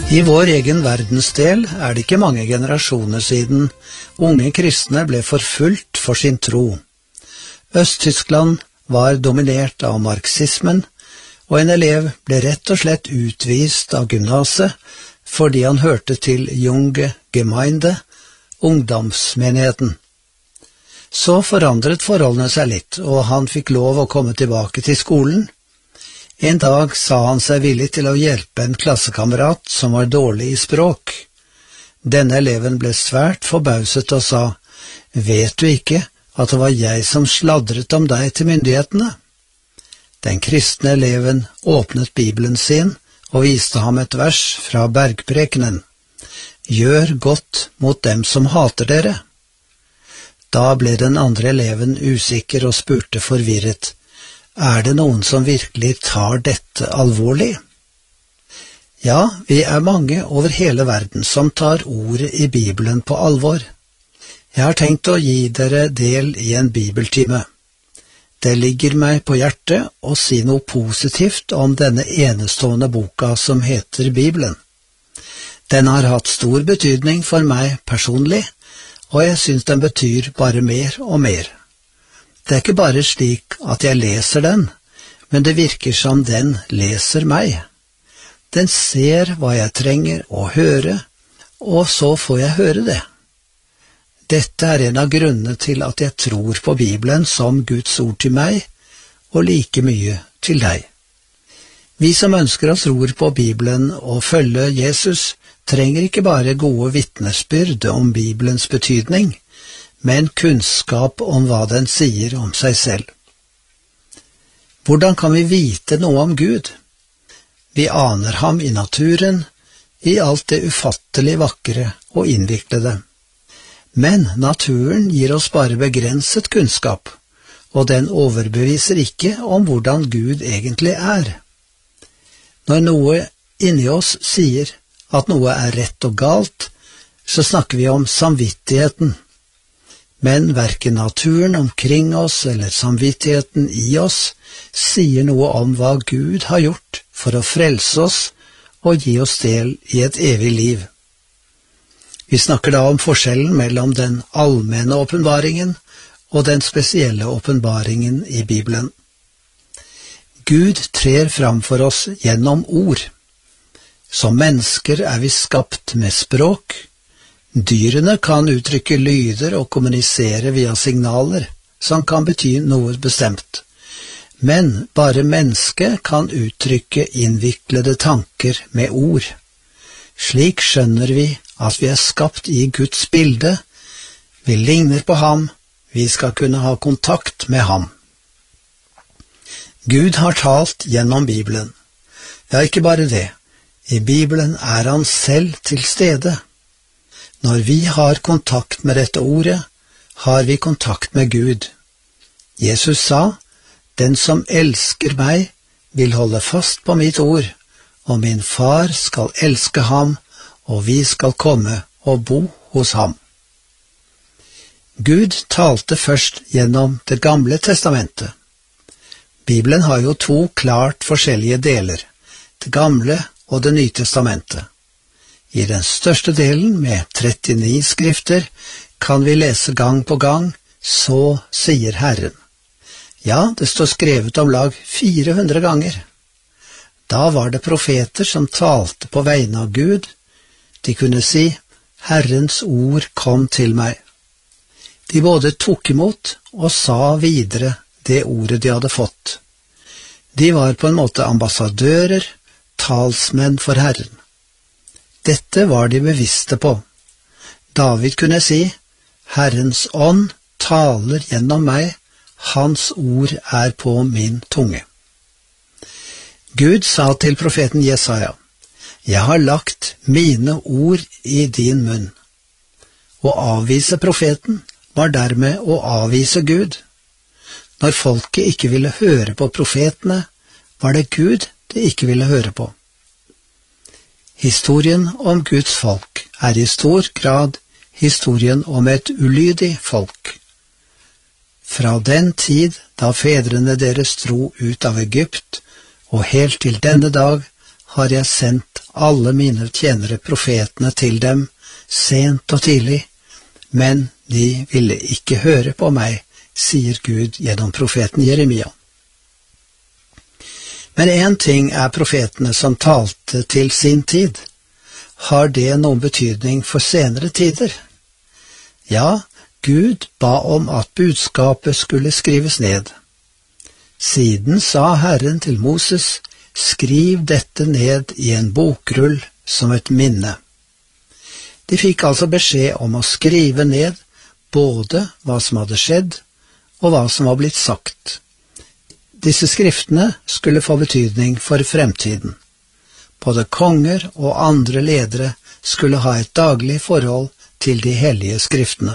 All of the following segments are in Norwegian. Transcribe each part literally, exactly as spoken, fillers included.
I vår egen verdensdel er det ikke mange generasjoner siden unge kristne ble forfulgt for sin tro. Øst-Tyskland var dominert av marxismen, og en elev ble rett og slett utvist av gymnaset fordi han hørte til Junge Gemeinde, ungdomsmenigheten. Så forandret forholdene seg litt, og han fikk lov å komme tilbake til skolen. En dag sa han seg villig til å hjelpe en klassekamerat som var dårlig i språk. Denne eleven ble svært forbauset og sa, «Vet du ikke at det var jeg som sladret om deg til myndighetene?» Den kristne eleven åpnet Bibelen sin og viste ham et vers fra Bergprekenen. «Gjør godt mot dem som hater dere.» Da ble den andre eleven usikker og spurte forvirret, «Er det noen som virkelig tar dette alvorlig?» Ja, vi er mange over hele verden som tar ordet i Bibelen på alvor. Jeg har tenkt å gi dere del i en bibeltime. Det ligger meg på hjertet å si noe positivt om denne enestående boka som heter Bibelen. Den har hatt stor betydning for meg personlig, og jeg synes den betyr bare mer og mer. Det er ikke bare slik at jeg leser den, men det virker som den leser meg. Den ser hva jeg trenger å høre, og så får jeg høre det. Dette er en av grunnene til at jeg tror på Bibelen som Guds ord til meg, og like mye til deg. Vi som ønsker oss ord på Bibelen og følge Jesus, trenger ikke bare gode vitnesbyrd om Bibelens betydning, men kunnskap om hva den sier om seg selv. Hvordan kan vi vite noe om Gud? Vi aner ham i naturen, i alt det ufattelig vakre og innviklede. Men naturen gir oss bare begrenset kunnskap, og den overbeviser ikke om hvordan Gud egentlig er. Når noe inni oss sier at noe er rett og galt, så snakker vi om samvittigheten. Men hverken naturen omkring oss eller samvittigheten i oss sier noe om hva Gud har gjort for å frelse oss og gi oss del i et evig liv. Vi snakker da om forskjellen mellom den allmenne åpenbaringen og den spesielle åpenbaringen i Bibelen. Gud trer fram for oss gjennom ord. Som mennesker er vi skapt med språk. Dyrene kan uttrykke lyder og kommunisere via signaler, som kan bety noe bestemt. Men bare mennesket kan uttrykke innviklede tanker med ord. Slik skjønner vi at vi er skapt i Guds bilde. Vi ligner på ham, vi skal kunne ha kontakt med ham. Gud har talt gjennom Bibelen. Ja, ikke bare det. I Bibelen er han selv til stede. Når vi har kontakt med dette ordet, har vi kontakt med Gud. Jesus sa, «Den som elsker meg, vil holde fast på mitt ord, og min far skal elske ham, og vi skal komme og bo hos ham.» Gud talte først gjennom Det gamle testamentet. Bibelen har jo to klart forskjellige deler, Det gamle og Det nye testamentet. I den største delen, med trettini skrifter, kan vi lese gang på gang, «Så sier Herren». Ja, det står skrevet om lag fire hundre ganger. Da var det profeter som talte på vegne av Gud. De kunne si, «Herrens ord kom til meg». De både tok imot og sa videre det ordet de hadde fått. De var på en måte ambassadører, talsmenn for Herren. Dette var de bevisste på. David kunne si, «Herrens ånd taler gjennom meg, hans ord er på min tunge.» Gud sa til profeten Jesaja, «Jeg har lagt mine ord i din munn.» Å avvise profeten var dermed å avvise Gud. Når folket ikke ville høre på profetene, var det Gud de ikke ville høre på. Historien om Guds folk er i stor grad historien om et ulydig folk. Fra den tid da fedrene deres dro ut av Egypt, og helt til denne dag har jeg sendt alle mine tjenere profetene til dem, sent og tidlig, men de ville ikke høre på meg, sier Gud gjennom profeten Jeremia. Men en ting er profetene som talte til sin tid. Har det noen betydning for senere tider? Ja, Gud ba om at budskapet skulle skrives ned. Siden sa Herren til Moses, skriv dette ned i en bokrull som et minne. De fikk altså beskjed om å skrive ned både hva som hadde skjedd, og hva som var blitt sagt. Disse skriftene skulle få betydning for fremtiden. Både konger og andre ledere skulle ha et daglig forhold til de hellige skriftene.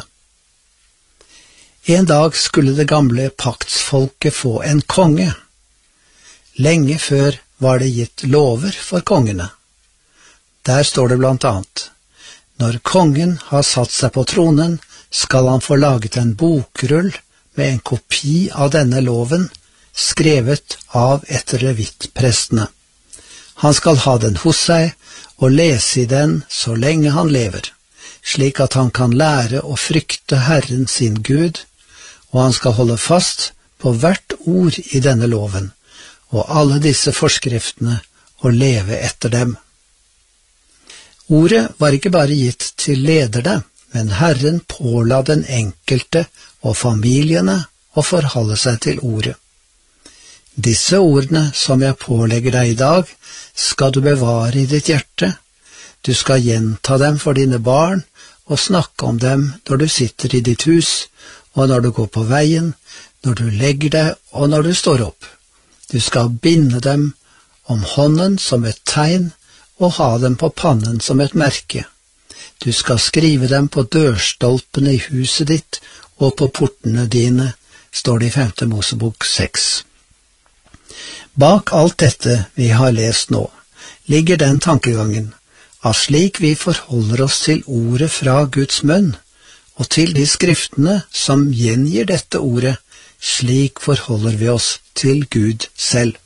En dag skulle det gamle paktsfolket få en konge. Lenge før var det gitt lover for kongene. Der står det blant annet: når kongen har satt seg på tronen, skal han få laget en bokrull med en kopi av denne loven, skrevet av etter levittprestene. Han skal ha den hos seg og lese i den så lenge han lever, slik at han kan lære å frykte Herren sin Gud, og han skal holde fast på hvert ord i denne loven, og alle disse forskriftene, og leve etter dem. Ordet var ikke bare gitt til lederne, men Herren påla den enkelte og familiene å forholde seg til ordet. Disse ordene som jeg pålegger deg i dag, skal du bevare i ditt hjerte. Du skal gjenta dem for dine barn, og snakke om dem når du sitter i ditt hus, og når du går på veien, når du legger deg og når du står opp. Du skal binde dem om hånden som et tegn, og ha dem på pannen som et merke. Du skal skrive dem på dørstolpene i huset ditt og på portene dine, står det i femte Mosebok seks. Bak alt dette vi har lest nå, ligger den tankegangen at slik vi forholder oss til ordet fra Guds munn, og til de skriftene som gjengir dette ordet, slik forholder vi oss til Gud selv.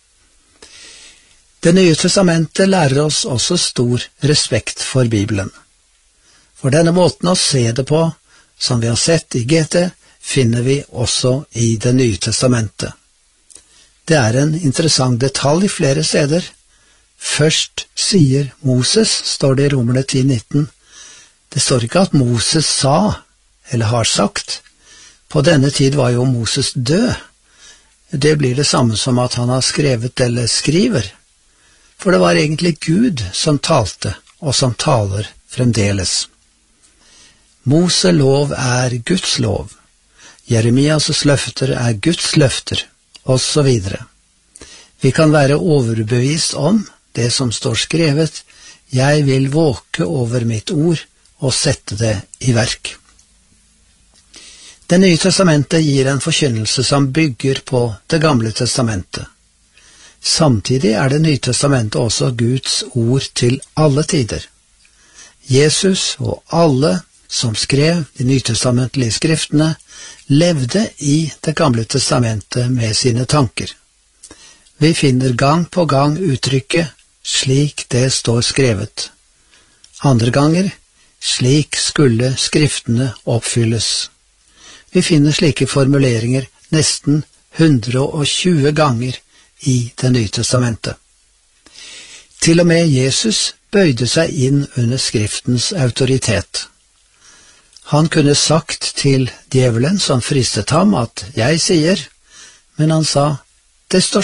Det nye testamentet lærer oss også stor respekt for Bibelen. For denne måten å se det på, som vi har sett i G T, finner vi også i Det nye testamentet. Det er en interessant detalj flere steder. Først sier Moses, står det i Romerne ti nitten. Det står ikke at Moses sa, eller har sagt. På denne tid var jo Moses død. Det blir det samme som at han har skrevet eller skriver. For det var egentlig Gud som talte, og som taler fremdeles. Mose lov er Guds lov. Jeremias løfter er Guds løfter, og så videre. Vi kan være overbevist om det som står skrevet: jeg vil våke over mitt ord og sette det i verk. Det nye testamentet gir en forkynnelse som bygger på Det gamle testamentet. Samtidig er Det nye testamentet også Guds ord til alle tider. Jesus og alle som skrev de nytestamentlige skriftene, levde i Det gamle testamentet med sine tanker. Vi finner gang på gang uttrykket «slik det står skrevet». Andre ganger «slik skulle skriftene oppfylles». Vi finner slike formuleringer nesten hundre og tjue ganger i Det nye testamentet. Til og med Jesus bøyde seg inn under skriftens autoritet. Han kunne sagt til djevelen som fristet ham at «jeg sier», men han sa «det står